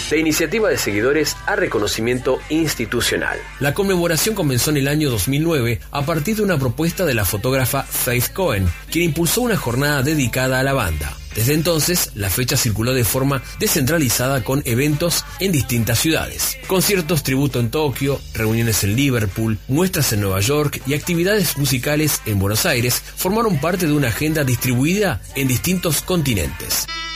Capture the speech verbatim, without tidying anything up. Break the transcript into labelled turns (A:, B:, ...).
A: de iniciativa de seguidores a reconocimiento institucional.
B: La conmemoración comenzó en el año dos mil nueve a partir de una propuesta de la fotógrafa Faith Cohen, quien impulsó una jornada dedicada a la banda. Desde entonces, la fecha circuló de forma descentralizada con eventos en distintas ciudades. Conciertos tributo en Tokio, reuniones en Liverpool, muestras en Nueva York y actividades musicales en Buenos Aires formaron parte de una agenda distribuida en distintos continentes.